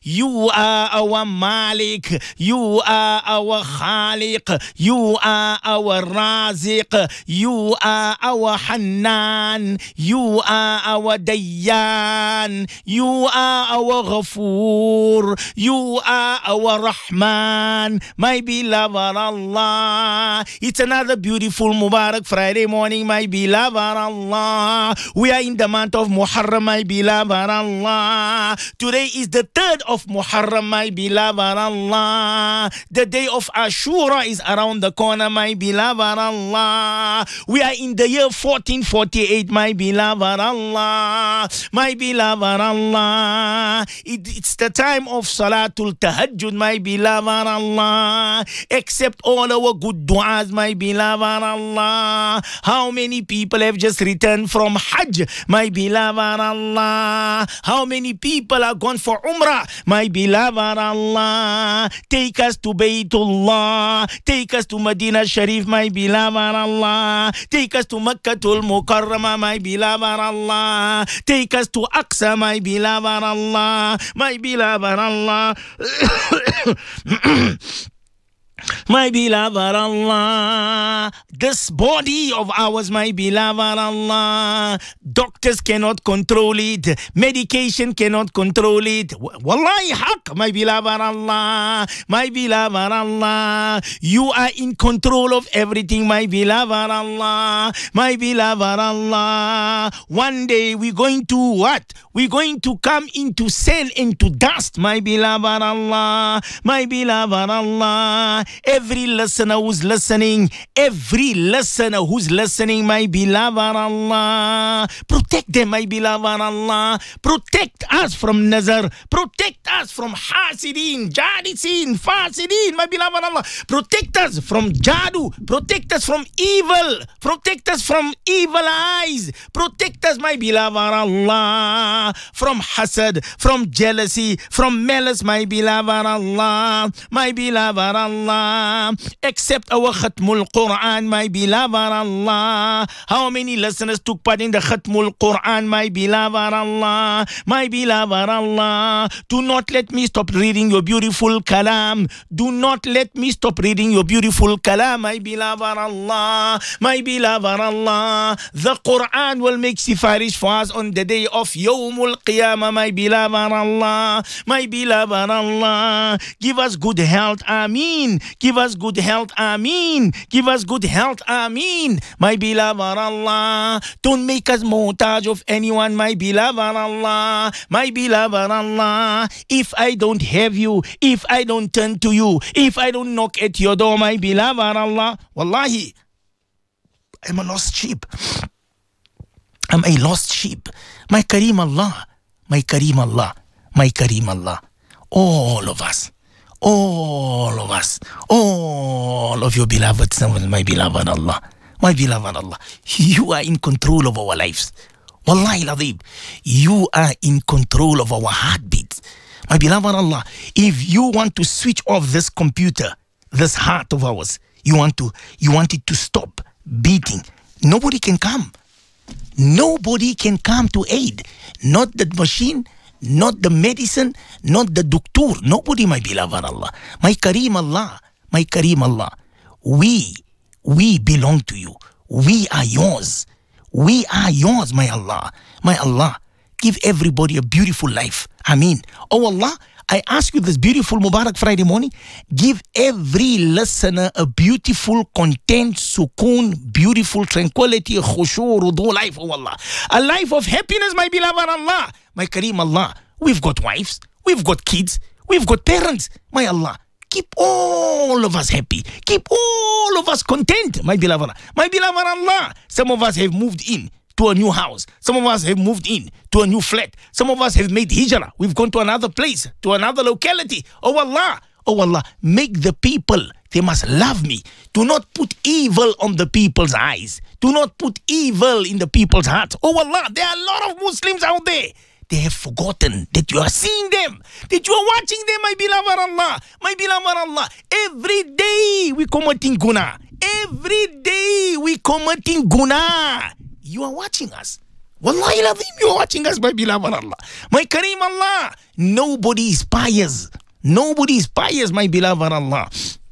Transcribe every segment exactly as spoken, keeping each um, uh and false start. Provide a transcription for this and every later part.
You are our Malik. You are our Khaliq. You are our Raziq. You are our Hannan. You are our Dayyan. You are our Ghafoor. You are our Rahman. My beloved Allah. It's another beautiful Mubarak Friday morning, my beloved Allah. We are in the month of Muharram, my beloved Allah. Today is the third of Muharram, my beloved Allah. The day of Ashura is around the corner, my beloved Allah. We are in the year fourteen forty-eight, my beloved Allah. My beloved Allah. It, it's the time of Salatul Tahajjud, my beloved Allah. Accept all our good du'as, my beloved Allah. How many people have just returned from Hajj, my beloved Allah? How many people are gone for Umrah, my beloved Allah? Take us to Baytullah. Take us to Medina Sharif, my beloved Allah. Take us to Makkatul Mukarramah, my beloved Allah. Take us to Aqsa, my beloved Allah. My beloved Allah. My beloved Allah, this body of ours, my beloved Allah, doctors cannot control it, medication cannot control it. Wallahi haq, my beloved Allah, my beloved Allah, you are in control of everything, my beloved Allah, my beloved Allah. One day we're going to what? We're going to come into sand, into dust, my beloved Allah, my beloved Allah. Every listener who's listening, every listener who's listening, my beloved Allah, protect them, my beloved Allah. Protect us from nazar. Protect us from hasidin, jadisin, fasidin, my beloved Allah. Protect us from jadu. Protect us from evil. Protect us from evil eyes. Protect us, my beloved Allah, from hasad, from jealousy, from malice, my beloved Allah, my beloved Allah. Accept our Khatmul Quran, my beloved Allah. How many listeners took part in the Khatmul Quran, my beloved Allah, my beloved Allah? Do not let me stop reading your beautiful kalam. Do not let me stop reading your beautiful kalam, my beloved Allah, my beloved Allah. The Quran will make sifarish for us on the day of Yawmul Qiyamah, my beloved Allah, my beloved Allah. Give us good health, Ameen. Give us good health, Ameen. Give us good health, Ameen. My beloved Allah, don't make us muhtaj of anyone, my beloved Allah, my beloved Allah. If I don't have you, if I don't turn to you, if I don't knock at your door, my beloved Allah, wallahi, I'm a lost sheep. I'm a lost sheep. My Kareem Allah, my Kareem Allah, my Kareem Allah. All of us. All of us, all of your beloved servants, my beloved Allah, my beloved Allah, you are in control of our lives. Wallahi Ladib, you are in control of our heartbeats. My beloved Allah, if you want to switch off this computer, this heart of ours, you want to, you want it to stop beating, nobody can come. Nobody can come to aid. Not the machine, not the medicine, not the doctor. Nobody, my beloved Allah. My Kareem Allah, my Kareem Allah. We, we belong to you. We are yours. We are yours, my Allah. My Allah, give everybody a beautiful life. Ameen. Oh Allah, I ask you this beautiful Mubarak Friday morning, give every listener a beautiful, content, sukoon, beautiful tranquility, khushu, rudu life, oh Allah. A life of happiness, my beloved Allah. My Kareem Allah, we've got wives, we've got kids, we've got parents, my Allah. Keep all of us happy. Keep all of us content, my beloved Allah. My beloved Allah, some of us have moved in to a new house. Some of us have moved in to a new flat. Some of us have made hijrah. We've gone to another place, to another locality. Oh Allah, oh Allah, make the people, they must love me. Do not put evil on the people's eyes. Do not put evil in the people's hearts. Oh Allah, there are a lot of Muslims out there. They have forgotten that you are seeing them, that you are watching them, my beloved Allah, my beloved Allah. Every day we committing guna. Every day we committing guna. You are watching us. Wallahi Lazim, you're watching us, my beloved Allah. My Kareem Allah, nobody is pious. Nobody is pious, my beloved Allah.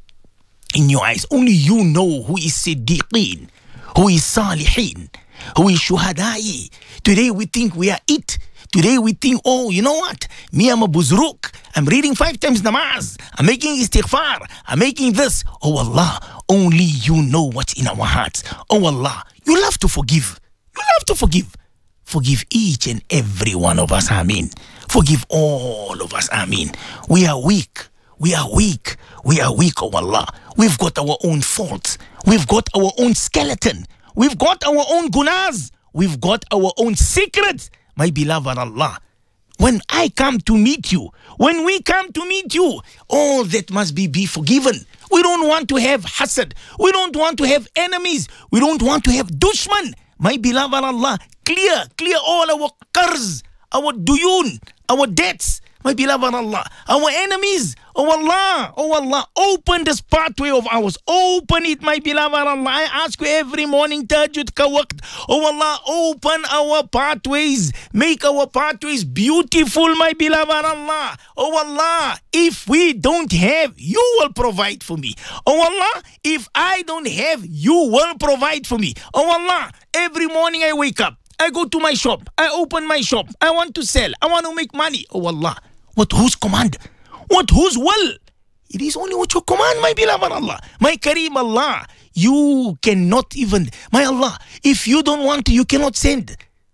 In your eyes, only you know who is Siddiqeen, who is Salihin, who is Shuhadai. Today we think we are it. Today we think, oh, you know what? Me, I'm a buzruk. I'm reading five times namaz. I'm making istighfar. I'm making this. Oh Allah, only you know what's in our hearts. Oh Allah, you love to forgive. You love to forgive. Forgive each and every one of us, Ameen. Forgive all of us, Ameen. We are weak. We are weak. We are weak, oh Allah. We've got our own faults. We've got our own skeleton. We've got our own gunas. We've got our own secrets. My beloved Allah, when I come to meet you, when we come to meet you, all that must be, be forgiven. We don't want to have hasad. We don't want to have enemies. We don't want to have dushman. My beloved Allah, clear, clear all our qars, our duyun, our debts. My beloved Allah, our enemies, oh Allah, oh Allah, open this pathway of ours, open it, my beloved Allah. I ask you every morning, Tahajjud ka waqt, oh Allah, open our pathways, make our pathways beautiful, my beloved Allah. Oh Allah, if we don't have, you will provide for me. Oh Allah, if I don't have, you will provide for me. Oh Allah, every morning I wake up, I go to my shop, I open my shop, I want to sell, I want to make money. Oh Allah, what whose command? What whose will? It is only what you command, my beloved Allah. My Kareem Allah, you cannot even, my Allah, if you don't want to, you cannot send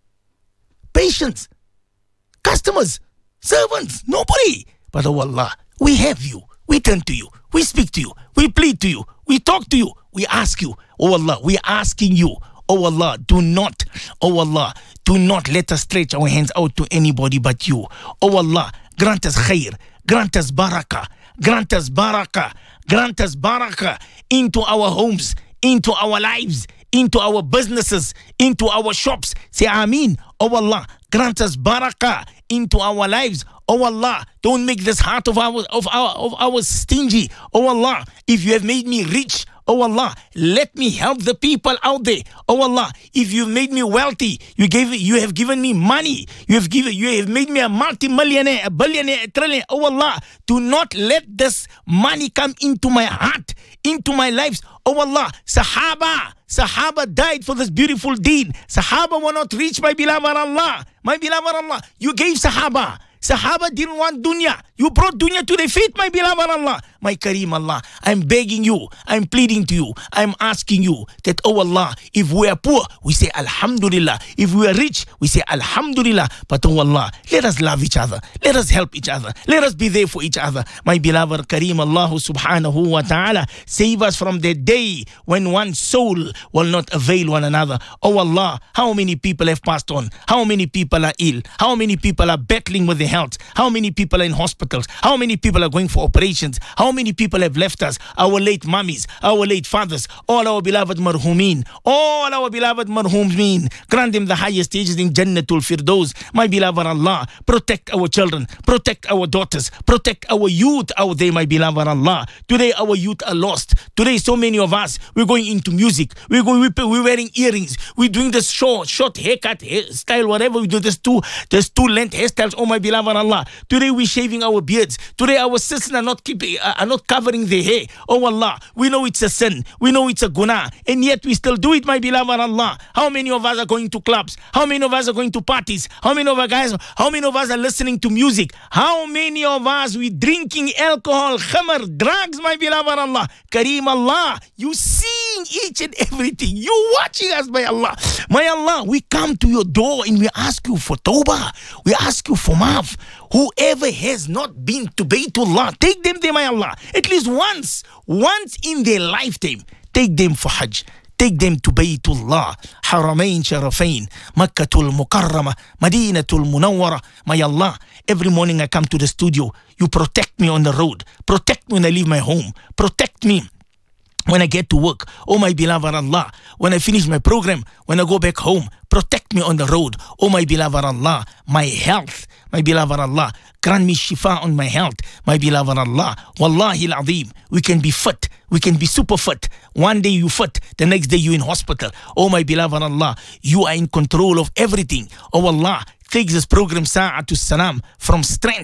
patients, customers, servants, nobody. But oh Allah, we have you. We turn to you. We speak to you. We plead to you. We talk to you. We ask you. Oh Allah, we are asking you. Oh Allah, do not, oh Allah, do not let us stretch our hands out to anybody but you. Oh Allah, grant us khair, grant us barakah, grant us barakah, grant us barakah into our homes, into our lives, into our businesses, into our shops. Say Ameen. Oh Allah, grant us barakah into our lives. Oh Allah, don't make this heart of ours of our of ours stingy. Oh Allah, if you have made me rich, oh Allah, let me help the people out there. Oh Allah, if you've made me wealthy, you gave you have given me money, you have given you have made me a multi-millionaire, a billionaire, a trillionaire. Oh Allah, do not let this money come into my heart, into my lives. Oh Allah, Sahaba, Sahaba died for this beautiful deed. Sahaba were not rich, my beloved Allah. My beloved Allah, you gave Sahaba. Sahaba didn't want dunya. You brought dunya to their feet, my beloved Allah. My Kareem Allah, I'm begging you, I'm pleading to you, I'm asking you that, oh Allah, if we are poor, we say Alhamdulillah. If we are rich, we say Alhamdulillah. But oh Allah, let us love each other. Let us help each other. Let us be there for each other. My beloved Kareem Allah subhanahu wa ta'ala, save us from the day when one soul will not avail one another. Oh Allah, how many people have passed on? How many people are ill? How many people are battling with their health? How many people are in hospitals? How many people are going for operations? How many people have left us? Our late mummies, our late fathers, all our beloved marhumin, all our beloved marhumin. Grant them the highest stages in Jannatul Firdaus. My beloved Allah, protect our children, protect our daughters, protect our youth out there, my beloved Allah. Today our youth are lost. Today so many of us, we're going into music. We're going, we're wearing earrings. We're doing this short, short haircut, hairstyle, whatever we do. There's two, there's two length hairstyles. Oh my beloved Allah. Today we're shaving our beards. Today our sisters are not keeping, uh, are not covering their hair. Oh Allah, we know it's a sin. We know it's a guna, and yet we still do it, my beloved Allah. How many of us are going to clubs? How many of us are going to parties? How many of us guys? How many of us are listening to music? How many of us we drinking alcohol, khamar, drugs, my beloved Allah? Kareem Allah, you seeing each and everything. You watching us, my Allah. My Allah, we come to your door and we ask you for tawbah. We ask you for maaf. Whoever has not been to Baytullah, take them there, my Allah. At least once, once in their lifetime, take them for Hajj. Take them to Baytullah, Haramain Sharafain, Makkatul Mukarrama, Madinatul Munawwara. My Allah, every morning I come to the studio, you protect me on the road. Protect me when I leave my home. Protect me when I get to work. Oh my beloved Allah, when I finish my program, when I go back home, protect me on the road. Oh my beloved Allah, my health, my beloved Allah, Grant me shifa on my health, my beloved Allah. Wallahi al-azim, we can be fit. We can be super fit. One day you fit, the next day you in hospital. Oh my beloved Allah, you are in control of everything. Oh Allah, take this program Sa'atu Salam from strength